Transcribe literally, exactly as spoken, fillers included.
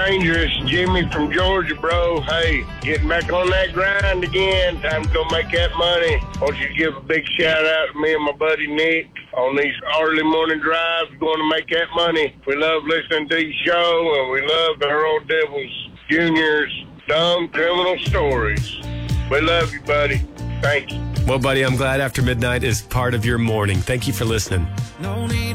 Dangerous Jimmy from Georgia, bro. Hey, getting back on that grind again. Time to go make that money. I want you to give a big shout out to me and my buddy Nick on these early morning drives, going to make that money. We love listening to your show, and we love the Earl Devils Junior's dumb criminal stories. We love you, buddy. Thank you. Well, buddy, I'm glad After Midnight is part of your morning. Thank you for listening. No need